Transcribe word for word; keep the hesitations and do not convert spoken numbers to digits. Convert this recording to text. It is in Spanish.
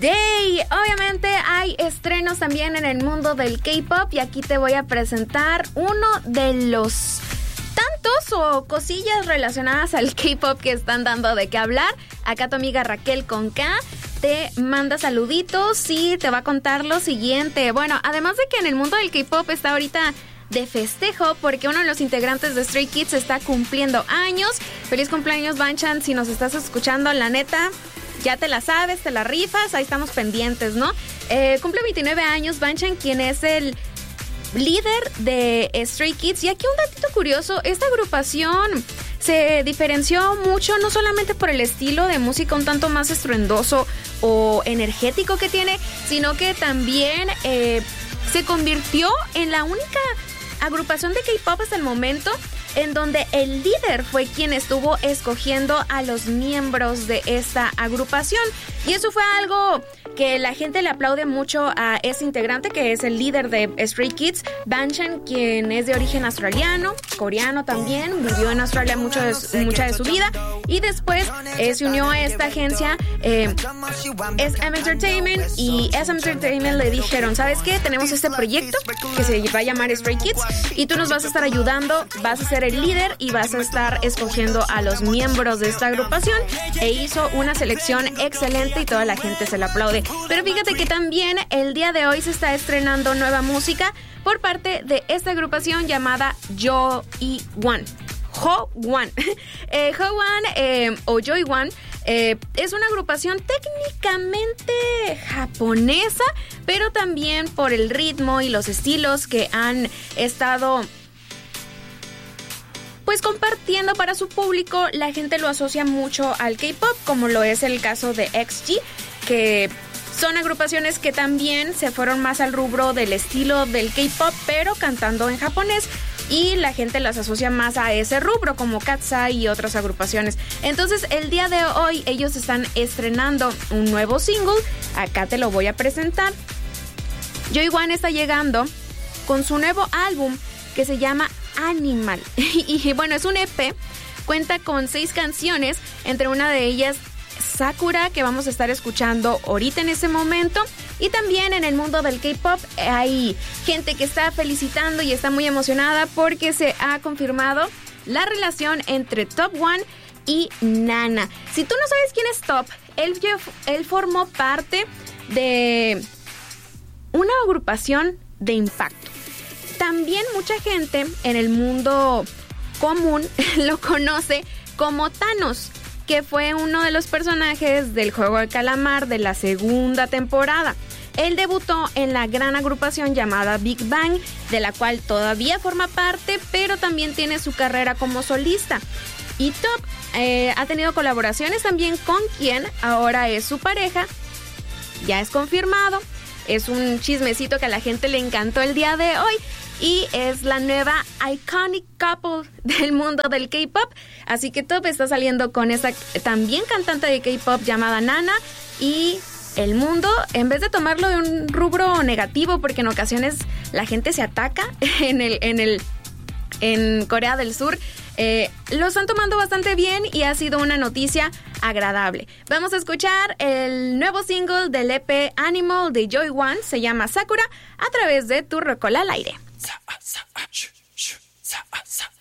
Day. Obviamente hay estrenos también en el mundo del K-pop y aquí te voy a presentar uno de los tantos o cosillas relacionadas al K-pop que están dando de qué hablar. Acá tu amiga Raquel con K te manda saluditos y te va a contar lo siguiente. Bueno, además de que en el mundo del K-pop está ahorita de festejo porque uno de los integrantes de Stray Kids está cumpliendo años. Feliz cumpleaños, Banchan, si nos estás escuchando, la neta, ya te la sabes, te la rifas, ahí estamos pendientes, ¿no? Eh, cumple veintinueve años Banchan, quien es el líder de Stray Kids. Y aquí un datito curioso, esta agrupación se diferenció mucho no solamente por el estilo de música un tanto más estruendoso o energético que tiene, sino que también eh, se convirtió en la única agrupación de K-pop hasta el momento en donde el líder fue quien estuvo escogiendo a los miembros de esta agrupación. Y eso fue algo que la gente le aplaude mucho a ese integrante, que es el líder de Stray Kids, Banchan, quien es de origen australiano, coreano también, vivió en Australia mucho de su, mucha de su vida, y después eh, se unió a esta agencia, eh, S M Entertainment, y S M Entertainment le dijeron, ¿sabes qué? Tenemos este proyecto que se va a llamar Stray Kids, y tú nos vas a estar ayudando, vas a ser el líder y vas a estar escogiendo a los miembros de esta agrupación, e hizo una selección excelente y toda la gente se la aplaude. Pero fíjate que también el día de hoy se está estrenando nueva música por parte de esta agrupación llamada Joyone. Joyone. eh, Joyone eh, o Joyone eh, es una agrupación técnicamente japonesa, pero también por el ritmo y los estilos que han estado pues compartiendo para su público, la gente lo asocia mucho al K-pop, como lo es el caso de X G, que son agrupaciones que también se fueron más al rubro del estilo del K-pop, pero cantando en japonés, y la gente las asocia más a ese rubro, como Katseye y otras agrupaciones. Entonces, el día de hoy ellos están estrenando un nuevo single, acá te lo voy a presentar. Joyone está llegando con su nuevo álbum que se llama Animal. Y bueno, es un E P, cuenta con seis canciones, entre una de ellas Sakura, que vamos a estar escuchando ahorita en ese momento. Y también en el mundo del K-pop hay gente que está felicitando y está muy emocionada porque se ha confirmado la relación entre Top One y Nana. Si tú no sabes quién es Top, él, él formó parte de una agrupación de impacto. También mucha gente en el mundo común lo conoce como Thanos, que fue uno de los personajes del Juego del Calamar de la segunda temporada. Él debutó en la gran agrupación llamada Big Bang, de la cual todavía forma parte, pero también tiene su carrera como solista. Y Top eh, ha tenido colaboraciones también con quien ahora es su pareja, ya es confirmado. Es un chismecito que a la gente le encantó el día de hoy y es la nueva iconic couple del mundo del K-pop. Así que Top está saliendo con esa también cantante de K-pop llamada Nana, y el mundo, en vez de tomarlo de un rubro negativo, porque en ocasiones la gente se ataca en el en el en Corea del Sur, eh, lo están tomando bastante bien y ha sido una noticia agradable. Vamos a escuchar el nuevo single del E P Animal de Joyone, se llama Sakura, a través de Tu Rocola al Aire.